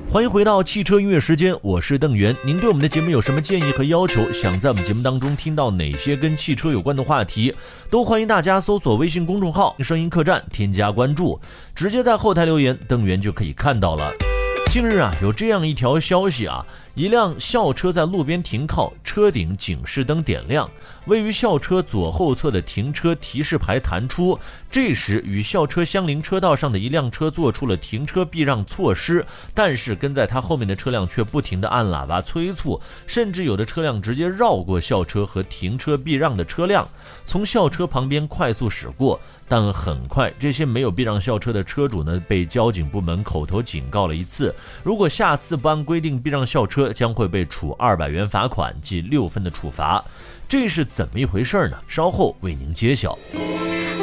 欢迎回到汽车音乐时间，我是邓源。您对我们的节目有什么建议和要求？想在我们节目当中听到哪些跟汽车有关的话题？都欢迎大家搜索微信公众号声音客栈，添加关注，直接在后台留言，邓源就可以看到了。近日有这样一条消息一辆校车在路边停靠，车顶警示灯点亮，位于校车左后侧的停车提示牌弹出，这时与校车相邻车道上的一辆车做出了停车避让措施，但是跟在他后面的车辆却不停地按喇叭催促，甚至有的车辆直接绕过校车和停车避让的车辆，从校车旁边快速驶过。但很快这些没有避让校车的车主被交警部门口头警告了一次，如果下次不按规定避让校车，将会被处200元罚款及6分的处罚。这是怎么一回事呢？稍后为您揭晓。